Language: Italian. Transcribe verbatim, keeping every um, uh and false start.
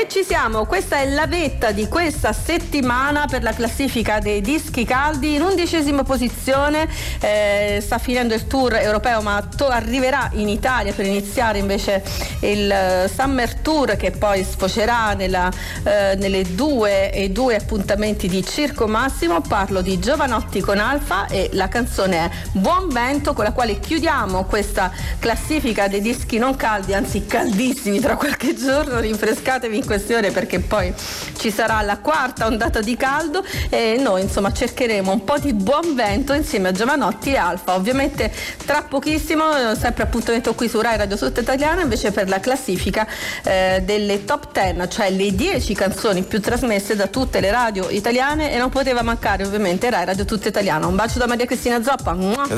ci siamo, questa è la vetta di questa settimana per la classifica dei dischi caldi. In undicesima posizione eh, sta finendo il tour europeo, ma to- arriverà in Italia per iniziare invece il uh, Summer Tour, che poi sfocerà nella, uh, nelle due e due appuntamenti di Circo Massimo. Parlo di Jovanotti con Alfa e la canzone è Buon Vento, con la quale chiudiamo questa classifica dei dischi non caldi, anzi caldissimi. Tra qualche giorno rinfrescatevi in questione, perché poi ci sarà la quarta ondata di caldo e noi insomma cercheremo un po' di buon vento insieme a Jovanotti e Alfa. Ovviamente tra pochissimo, sempre appuntamento qui su Rai Radio Tutta Italiana, invece per la classifica eh, delle top dieci, cioè le dieci canzoni più trasmesse da tutte le radio italiane, e non poteva mancare ovviamente Rai Radio Tutta Italiana. Un bacio da Maria Cristina Zoppa.